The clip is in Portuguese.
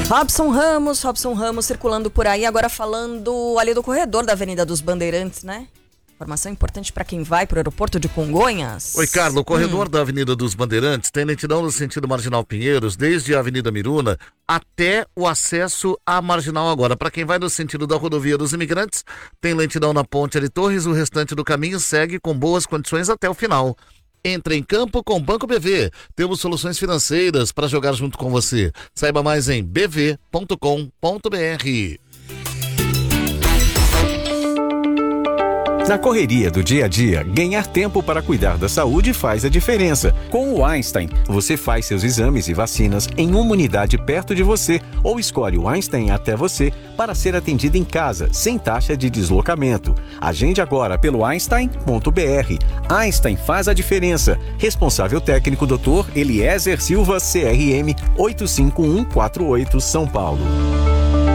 Robson Ramos circulando por aí, agora falando ali do corredor da Avenida dos Bandeirantes, né? Informação importante para quem vai para o aeroporto de Congonhas. Oi, Carlos, o corredor da Avenida dos Bandeirantes tem lentidão no sentido Marginal Pinheiros, desde a Avenida Miruna até o acesso à Marginal agora. Para quem vai no sentido da Rodovia dos Imigrantes, tem lentidão na Ponte de Torres, o restante do caminho segue com boas condições até o final. Entre em campo com Banco BV. Temos soluções financeiras para jogar junto com você. Saiba mais em bv.com.br. Na correria do dia a dia, ganhar tempo para cuidar da saúde faz a diferença. Com o Einstein, você faz seus exames e vacinas em uma unidade perto de você ou escolhe o Einstein até você para ser atendido em casa, sem taxa de deslocamento. Agende agora pelo einstein.br. Einstein faz a diferença. Responsável técnico Dr. Eliezer Silva, CRM 85148, São Paulo.